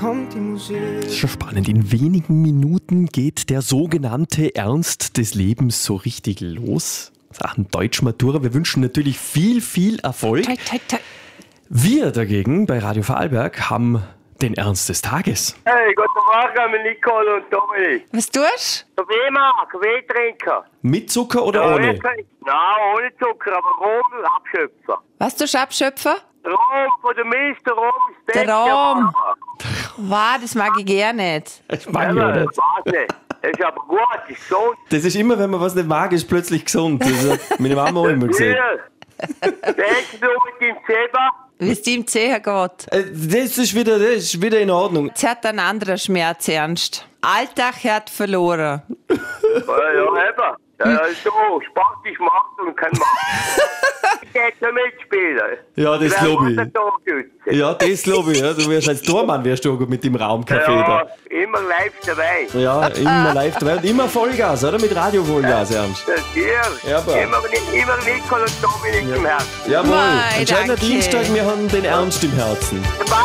Das ist schon spannend. In wenigen Minuten geht der sogenannte Ernst des Lebens so richtig los. Sachen Deutschmatura. Wir wünschen natürlich viel, viel Erfolg. Wir dagegen bei Radio Vorarlberg haben den Ernst des Tages. Hey, guten Morgen, Nicole und Dominik. Was tust du? Kaffee trinken. Mit Zucker oder ohne? Nein, ohne Zucker, aber Rom abschöpfen. Was tust du abschöpfen? Rom von der Milch, der Rom ist Der Rom. Wow, das mag ich gerne nicht. Ich mag ja nicht. Das ist aber gut, das ist gesund. Das ist immer, wenn man was nicht mag, ist plötzlich gesund. Das hat meine Mama auch immer gesagt. Denkst du mit dem Zebra? Wie es dir im Zehen geht. Das ist wieder in Ordnung. Jetzt hat ein anderer Schmerz ernst. Alltag hat verloren. Ja, eben. So, Spaß ist macht und kann machen. Ich gehe nicht mitspielen. Ja, das glaube ich. Ja, das glaube ich. Ja. Du wirst als Tormann mit dem Raumcafé Ja, da. immer live dabei. Ja, immer live dabei und immer Vollgas, oder? Mit Radio Vollgas, Ernst. Das hier. Ja, aber. Immer Nicole und Dominik im Herzen. Jawohl. Mei, Ein schöner danke. Dienstag, wir haben den Ernst im Herzen.